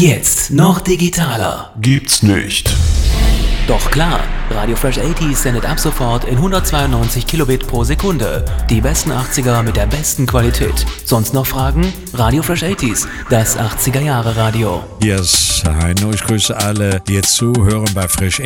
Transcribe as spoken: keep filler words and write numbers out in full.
Jetzt noch digitaler. Gibt's nicht. Doch klar, Radio Fresh achtzig sendet ab sofort in hundertzweiundneunzig Kilobit pro Sekunde. Die besten achtziger mit der besten Qualität. Sonst noch Fragen? Radio Fresh achtzig, das achtziger Jahre Radio. Yes, Heino, ich grüße alle, die jetzt zuhören bei Fresh